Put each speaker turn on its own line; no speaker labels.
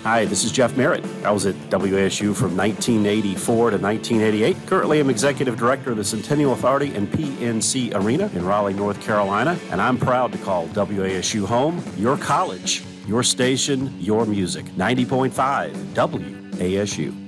Hi, this is Jeff Merritt. I was at WASU from 1984 to 1988. Currently, I'm Executive Director of the Centennial Authority and PNC Arena in Raleigh, North Carolina, and I'm proud to call WASU home, your college, your station, your music. 90.5 WASU.